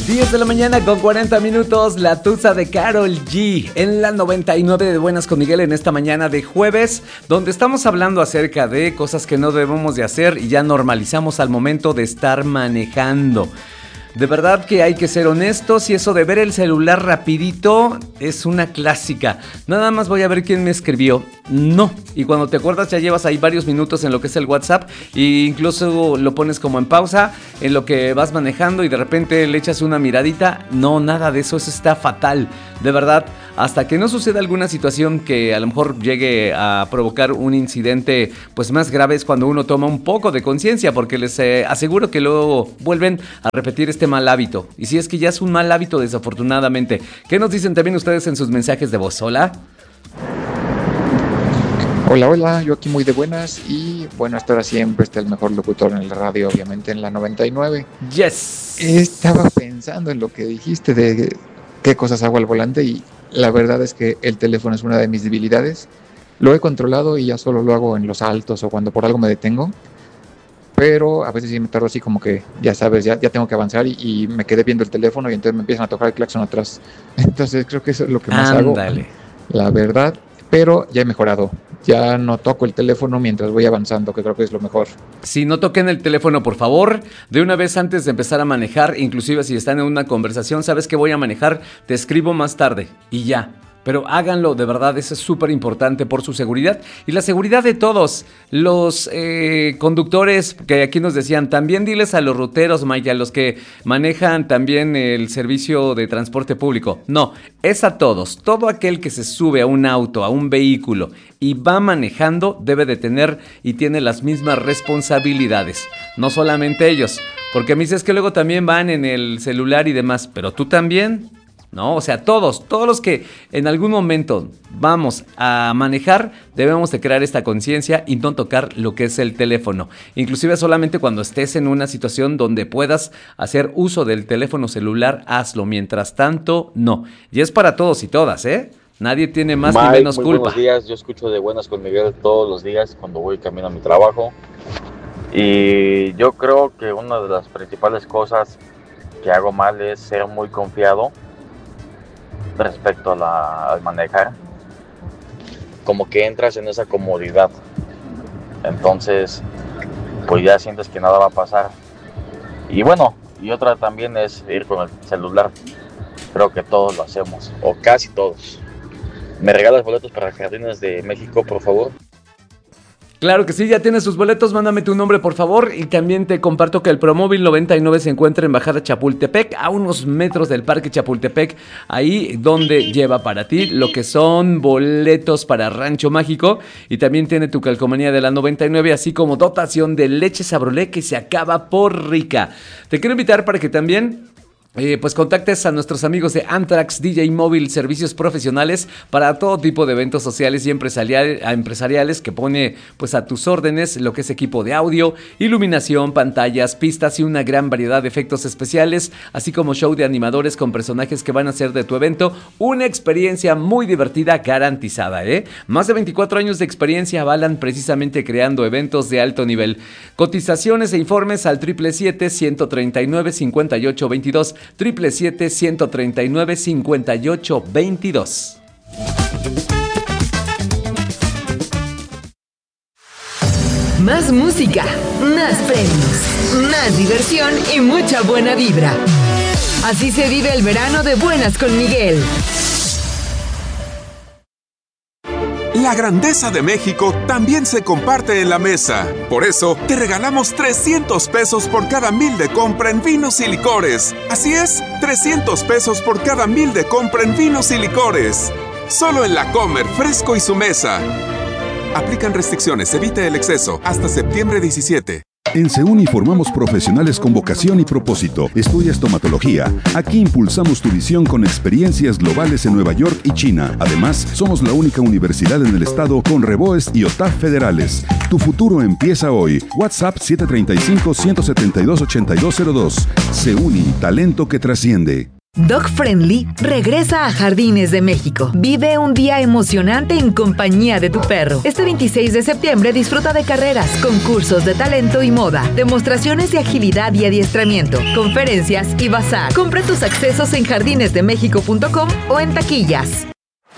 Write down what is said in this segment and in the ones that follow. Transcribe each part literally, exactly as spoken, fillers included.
diez de la mañana con cuarenta minutos, La Tusa de Karol G en la noventa y nueve de Buenas con Miguel en esta mañana de jueves, donde estamos hablando acerca de cosas que no debemos de hacer y ya normalizamos al momento de estar manejando. De verdad que hay que ser honestos y eso de ver el celular rapidito es una clásica. Nada más voy a ver quién me escribió. No. Y cuando te acuerdas ya llevas ahí varios minutos en lo que es el WhatsApp e incluso lo pones como en pausa en lo que vas manejando y de repente le echas una miradita. No, nada de eso, eso está fatal. De verdad, hasta que no suceda alguna situación que a lo mejor llegue a provocar un incidente pues más grave es cuando uno toma un poco de conciencia, porque les eh, aseguro que luego vuelven a repetir este mal hábito. Y si es que ya es un mal hábito, desafortunadamente. ¿Qué nos dicen también ustedes en sus mensajes de voz? Hola. Hola, hola, yo aquí muy de buenas y bueno, hasta ahora siempre está el mejor locutor en la radio, obviamente en la noventa y nueve. Yes. Estaba pensando en lo que dijiste de qué cosas hago al volante y la verdad es que el teléfono es una de mis debilidades. Lo he controlado y ya solo lo hago en los altos o cuando por algo me detengo. Pero a veces sí me tardo así como que, ya sabes, ya, ya tengo que avanzar y, y me quedé viendo el teléfono y entonces me empiezan a tocar el claxon atrás. Entonces creo que eso es lo que más Ándale. hago, la verdad. Pero ya he mejorado. Ya no toco el teléfono mientras voy avanzando, que creo que es lo mejor. Si no toquen el teléfono, por favor, de una vez antes de empezar a manejar, inclusive si están en una conversación, sabes que voy a manejar, te escribo más tarde y ya. Pero háganlo, de verdad, eso es súper importante por su seguridad y la seguridad de todos. Los eh, conductores que aquí nos decían, también diles a los ruteros, Maya, a los que manejan también el servicio de transporte público. No, es a todos. Todo aquel que se sube a un auto, a un vehículo y va manejando debe de tener y tiene las mismas responsabilidades. No solamente ellos, porque me dices que luego también van en el celular y demás, pero tú también. No, o sea, todos, todos los que en algún momento vamos a manejar, debemos de crear esta conciencia y no tocar lo que es el teléfono. Inclusive solamente cuando estés en una situación donde puedas hacer uso del teléfono celular, hazlo. Mientras tanto, no. Y es para todos y todas, ¿eh? Nadie tiene más Mike, ni menos muy culpa. Buenos días, yo escucho de Buenas con Miguel todos los días cuando voy camino a mi trabajo. Y yo creo que una de las principales cosas que hago mal es ser muy confiado respecto a la, al manejar, como que entras en esa comodidad, entonces pues ya sientes que nada va a pasar. Y bueno, y otra también es ir con el celular. Creo que todos lo hacemos, o casi todos. ¿Me regalas boletos para Jardines de México, por favor? Claro que sí, ya tienes tus boletos, mándame tu nombre por favor y también te comparto que el Promóvil noventa y nueve se encuentra en Bajada Chapultepec, a unos metros del Parque Chapultepec, ahí donde lleva para ti lo que son boletos para Rancho Mágico y también tiene tu calcomanía de la noventa y nueve, así como dotación de leche Sabrolé que se acaba por rica. Te quiero invitar para que también... Eh, pues contactes a nuestros amigos de Antrax D J Móvil, servicios profesionales para todo tipo de eventos sociales y empresarial, empresariales que pone pues a tus órdenes lo que es equipo de audio, iluminación, pantallas, pistas y una gran variedad de efectos especiales, así como show de animadores con personajes que van a hacer de tu evento una experiencia muy divertida garantizada, ¿eh? Más de veinticuatro años de experiencia avalan precisamente creando eventos de alto nivel. Cotizaciones e informes al triple siete, ciento treinta y nueve, cincuenta y ocho veintidós. Triple siete, ciento treinta y nueve, cincuenta y ocho veintidós. Más música, más premios, más diversión y mucha buena vibra. Así se vive el verano de Buenas con Miguel. La grandeza de México también se comparte en la mesa. Por eso, te regalamos trescientos pesos por cada mil de compra en vinos y licores. Así es, trescientos pesos por cada mil de compra en vinos y licores. Solo en La Comer, Fresco y Su Mesa. Aplican restricciones, evite el exceso. Hasta septiembre diecisiete. En Seuni formamos profesionales con vocación y propósito. Estudia estomatología. Aquí impulsamos tu visión con experiencias globales en Nueva York y China. Además, somos la única universidad en el estado con Reboes y O T A F federales. Tu futuro empieza hoy. WhatsApp siete tres cinco, uno siete dos, ocho dos cero dos. Seuni, talento que trasciende. Dog Friendly regresa a Jardines de México. Vive un día emocionante en compañía de tu perro. Este veintiséis de septiembre disfruta de carreras, concursos de talento y moda, demostraciones de agilidad y adiestramiento, conferencias y bazar. Compra tus accesos en jardines de méxico punto com o en taquillas.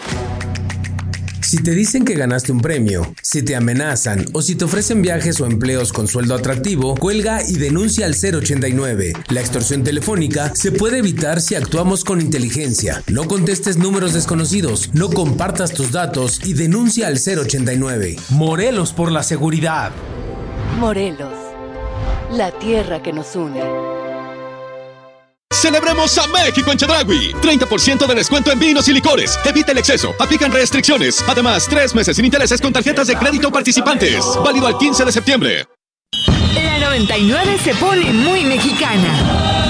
Si te dicen que ganaste un premio, si te amenazan o si te ofrecen viajes o empleos con sueldo atractivo, cuelga y denuncia al cero ochenta y nueve. La extorsión telefónica se puede evitar si actuamos con inteligencia. No contestes números desconocidos, no compartas tus datos y denuncia al cero ochenta y nueve. Morelos por la seguridad. Morelos, la tierra que nos une. ¡Celebremos a México en Chedraui! treinta por ciento de descuento en vinos y licores. Evita el exceso. Aplican restricciones. Además, tres meses sin intereses con tarjetas de crédito participantes. Válido al quince de septiembre. La noventa y nueve se pone muy mexicana.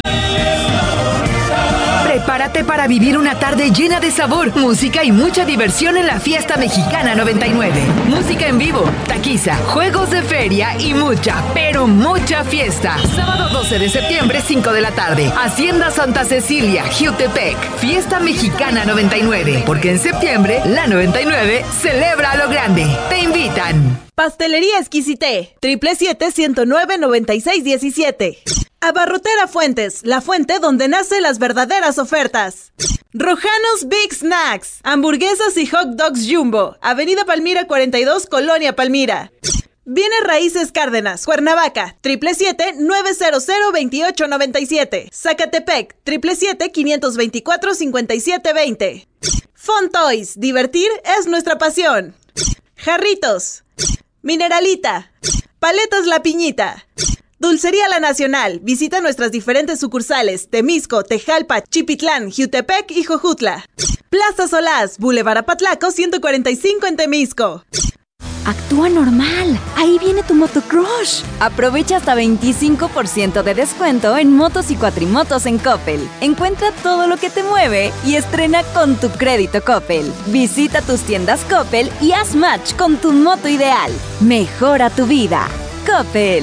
Prepárate para vivir una tarde llena de sabor, música y mucha diversión en la Fiesta Mexicana noventa y nueve. Música en vivo, taquiza, juegos de feria y mucha, pero mucha fiesta. Sábado doce de septiembre, cinco de la tarde. Hacienda Santa Cecilia, Jiutepec. Fiesta Mexicana noventa y nueve. Porque en septiembre, la noventa y nueve celebra a lo grande. Te invitan. Pastelería Exquisité, triple siete, ciento nueve, noventa y seis diecisiete. Abarrotera Fuentes, la fuente donde nacen las verdaderas ofertas. Rojanos Big Snacks, hamburguesas y hot dogs Jumbo, Avenida Palmira cuarenta y dos, Colonia Palmira. Bienes Raíces Cárdenas, Cuernavaca, triple siete, nueve cero cero, veintiocho noventa y siete. Zacatepec, triple siete, quinientos veinticuatro, cincuenta y siete veinte. Fun Toys, divertir es nuestra pasión. Jarritos, Mineralita, Paletas La Piñita, Dulcería La Nacional. Visita nuestras diferentes sucursales: Temisco, Tejalpa, Chipitlán, Jiutepec y Jojutla. Plaza Solás, Boulevard Apatlaco ciento cuarenta y cinco en Temisco. Actúa normal. Ahí viene tu motocrush. Aprovecha hasta veinticinco por ciento de descuento en motos y cuatrimotos en Coppel. Encuentra todo lo que te mueve y estrena con tu crédito Coppel. Visita tus tiendas Coppel y haz match con tu moto ideal. Mejora tu vida. Coppel.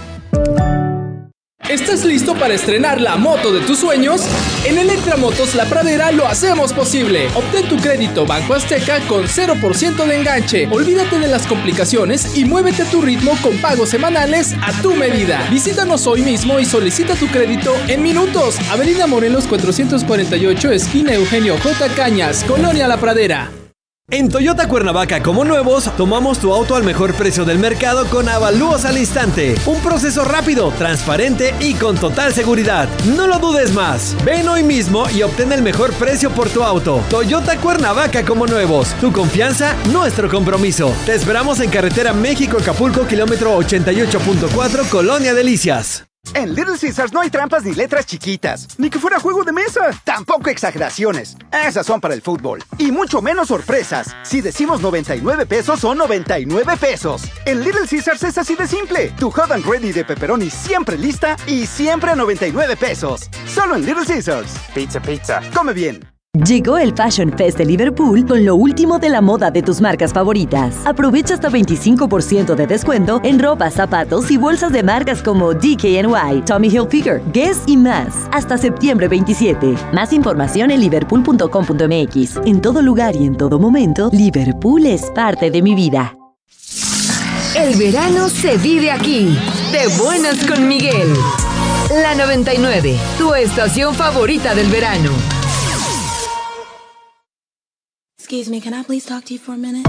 ¿Estás listo para estrenar la moto de tus sueños? En Electramotos La Pradera lo hacemos posible. Obtén tu crédito Banco Azteca con cero por ciento de enganche. Olvídate de las complicaciones y muévete a tu ritmo con pagos semanales a tu medida. Visítanos hoy mismo y solicita tu crédito en minutos. Avenida Morelos cuatrocientos cuarenta y ocho, esquina Eugenio J. Cañas, Colonia La Pradera. En Toyota Cuernavaca, como nuevos, tomamos tu auto al mejor precio del mercado con avalúos al instante. Un proceso rápido, transparente y con total seguridad. No lo dudes más. Ven hoy mismo y obtén el mejor precio por tu auto. Toyota Cuernavaca, como nuevos. Tu confianza, nuestro compromiso. Te esperamos en carretera México-Acapulco, kilómetro ochenta y ocho punto cuatro, Colonia Delicias. En Little Caesars no hay trampas ni letras chiquitas, ni que fuera juego de mesa. Tampoco exageraciones. Esas son para el fútbol. Y mucho menos sorpresas. Si decimos noventa y nueve pesos, son noventa y nueve pesos. En Little Caesars es así de simple. Tu hot and ready de pepperoni siempre lista y siempre a noventa y nueve pesos. Solo en Little Caesars. Pizza, pizza. Come bien. Llegó el Fashion Fest de Liverpool con lo último de la moda de tus marcas favoritas. Aprovecha hasta veinticinco por ciento de descuento en ropa, zapatos y bolsas de marcas como D K N Y, Tommy Hilfiger, Guess y más. Hasta septiembre veintisiete. Más información en liverpool punto com punto m x. En todo lugar y en todo momento, Liverpool es parte de mi vida. El verano se vive aquí. De buenas con Miguel. La noventa y nueve, tu estación favorita del verano. Excuse me, can I please talk to you for a minute?